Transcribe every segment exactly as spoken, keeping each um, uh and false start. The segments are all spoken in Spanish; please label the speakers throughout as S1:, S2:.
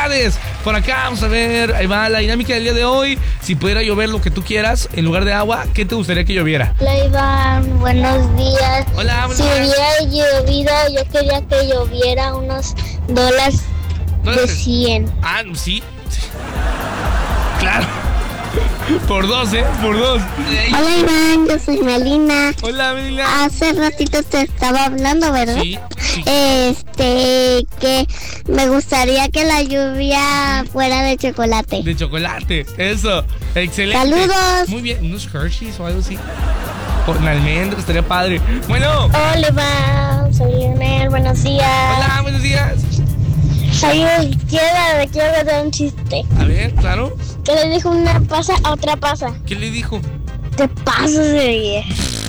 S1: felicidades. Por acá, vamos a ver, ahí va la dinámica del día de hoy. Si pudiera llover lo que tú quieras en lugar de agua, ¿qué te gustaría que lloviera?
S2: Hola Iván, buenos días.
S1: Hola, buenos
S2: Si
S1: días.
S2: hubiera llovido, yo quería que lloviera unos dólares de cien.
S1: Ah, sí, sí. Claro. Por dos, ¿eh? Por dos.
S2: Hola Iván, yo soy Melina.
S1: Hola, Melina.
S2: Hace ratito te estaba hablando, ¿verdad?
S1: Sí, sí.
S2: Este, que me gustaría que la lluvia fuera de chocolate.
S1: De chocolate, eso. Excelente.
S2: Saludos.
S1: Muy bien, unos Hershey's o algo así. Con almendras, estaría padre. Bueno.
S2: Hola Iván, soy Lionel, buenos días.
S1: Hola, buenos días.
S2: Ay, quiero, quiero contar un chiste.
S1: A ver, claro.
S2: Que le dijo una pasa a otra pasa.
S1: ¿Qué le dijo?
S2: Te pasas de bien.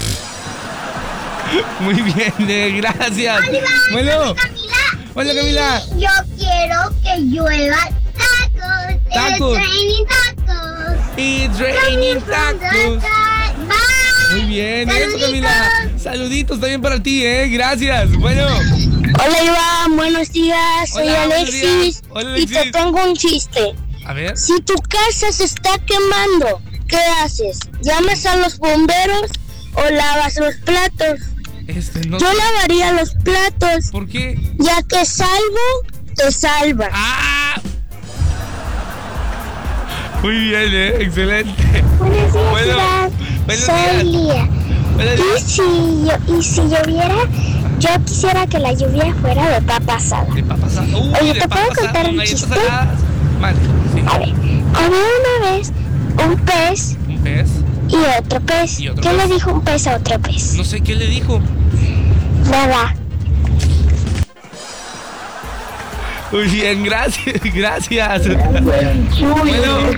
S1: Muy bien, eh, gracias.
S2: Hola,
S1: bueno.
S2: soy Camila.
S1: Hola, Camila.
S2: Y yo quiero que llueva tacos.
S1: Tacos.
S2: It's raining tacos.
S1: It's raining tacos.
S2: Bye.
S1: Muy bien,
S2: Saluditos.
S1: eso, Camila. Saluditos también para ti, eh. Gracias. Bueno.
S2: Hola Iván, buenos días. Soy
S1: Hola, buenos
S2: Alexis.
S1: días. Hola,
S2: Y te
S1: Alexis.
S2: tengo un chiste.
S1: A ver.
S2: Si tu casa se está quemando, ¿qué haces? ¿Llamas a los bomberos o lavas los platos?
S1: Este, no.
S2: Yo lavaría los platos,
S1: ¿Por qué?
S2: ya que salvo, te salva.
S1: ¡Ah! Muy bien, eh. Excelente.
S2: Buenos días,
S1: Bueno,
S2: Iván.
S1: buenos
S2: Soy
S1: días.
S2: Lía.
S1: Buenos
S2: Y
S1: días.
S2: si, yo, y si lloviera, yo quisiera que la lluvia fuera de papa asada.
S1: De papas saladas. Uy,
S2: Oye,
S1: de
S2: ¿te puedo
S1: papas
S2: contar
S1: con
S2: un
S1: galletas
S2: chiste?
S1: saladas. Vale, sí.
S2: A ver, había una vez un pez
S1: Un pez.
S2: y otro pez.
S1: ¿Y otro
S2: ¿Qué
S1: pez?
S2: le dijo un pez a otro pez?
S1: No sé qué le dijo.
S2: Nada.
S1: Muy bien, gracias, gracias. Bueno,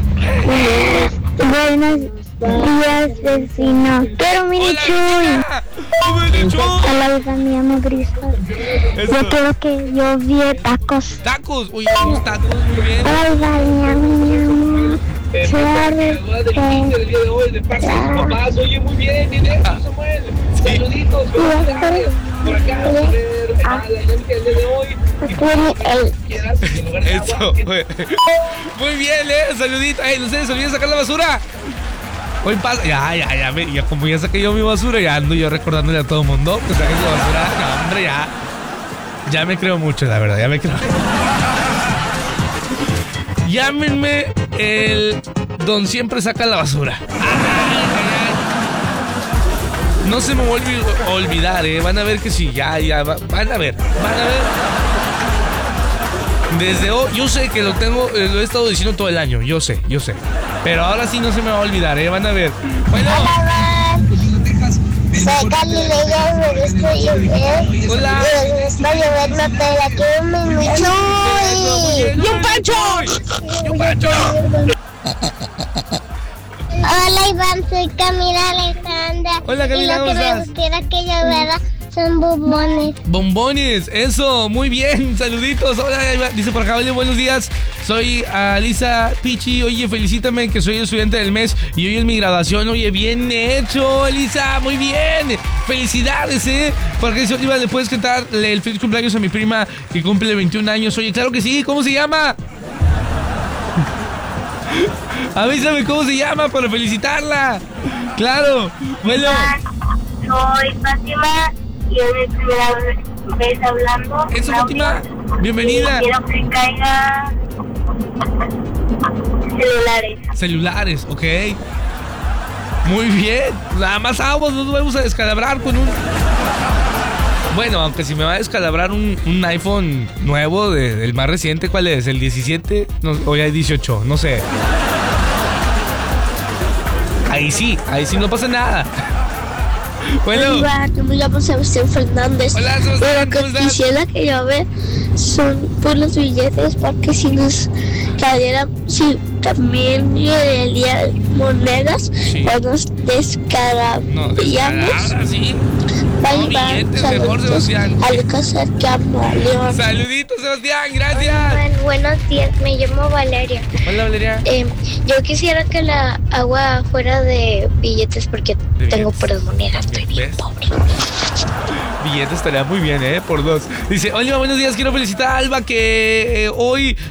S2: Buenos días, vecino. Pero mini
S1: hola,
S2: Chuy.
S1: Cristina. Hola, Chuy.
S2: Hola, hija mía, me Brisa.
S1: Eso.
S2: Yo quiero que llovie tacos.
S1: Tacos, uy, unos tacos, muy bien.
S2: Hola, mi mi
S1: El día de hoy de parte de sus papás, oye, muy bien, bien, Samuel. Saluditos, felicidades. Por acá, vamos a ver la dinámica del día de hoy. Eso, fue. Muy bien, eh, saludito. Ey, no se les olvide sacar la basura. Hoy pasa, ya, ya, ya, me, ya, como ya saqué yo mi basura, ya ando yo recordándole a todo el mundo que saquen su basura. No, hombre, ya. Ya me creo mucho, la verdad, ya me creo. Llámenme el don siempre saca la basura. Ay, ay, ay. No se me vuelve a olvidar, eh. Van a ver que sí, ya, ya, va- van a ver, van a ver. Desde hoy, yo sé que lo tengo, eh, lo he estado diciendo todo el año, yo sé, yo sé. Pero ahora sí no se me va a olvidar, eh. Van a ver. Bueno.
S2: Soy Galilea, me gusta llover.
S1: Hola.
S2: Y me gusta llover, no te la quiero mucho.
S1: ¡Y un pancho! ¡Y un pancho!
S2: Hola Iván, soy Camila Alejandra.
S1: Hola, Camila,
S2: y lo
S1: ¿cómo
S2: que me
S1: estás?
S2: gustaría que lloviera son bombones.
S1: Bombones, eso, muy bien, saluditos. Hola, Iván. Dice por acá, oye, buenos días. Soy Alisa Pichi. Oye, felicítame que soy el estudiante del mes y hoy es mi graduación. Oye, bien hecho, Elisa, muy bien. Felicidades, eh. Por acá dice Oliva, ¿le puedes cantar el feliz cumpleaños a mi prima que cumple veintiún años? Oye, claro que sí, ¿cómo se llama? Avísame cómo se llama para felicitarla. Claro, bueno.
S2: Soy Fátima y es mi primera vez hablando.
S1: Eso, Fátima, bienvenida.
S2: Quiero que caigan celulares.
S1: Celulares, ok. Muy bien. Nada más aguas, nos vamos a descalabrar con un... Bueno, aunque si me va a descalabrar un, un iPhone nuevo, de, del más reciente, ¿cuál es? ¿El diecisiete? No, o ya el dieciocho, no sé. Ahí sí, ahí sí no pasa nada. Bueno.
S2: Hola, yo me llamo Sebastián Fernández.
S1: Hola, Sebastián,
S2: Pero
S1: ¿cómo
S2: que
S1: estás?
S2: quisiera que yo vea son por los billetes, porque si nos cayera, si también llegaría monedas,
S1: Sí.
S2: o nos descargamos.
S1: No, descalabra, sí. No, billetes, mejor, Sebastián.
S2: Al casar que amo a León.
S1: Saluditos, Sebastián, gracias.
S2: Bueno, buenos días, me llamo Valeria.
S1: Hola, Valeria.
S2: Eh, yo quisiera que la agua fuera de billetes porque
S1: De
S2: tengo
S1: billetes.
S2: puras monedas, estoy bien
S1: ¿Ves?
S2: pobre.
S1: Billetes estaría muy bien, ¿eh? Por dos. Dice, hola, buenos días, quiero felicitar a Alba que eh, hoy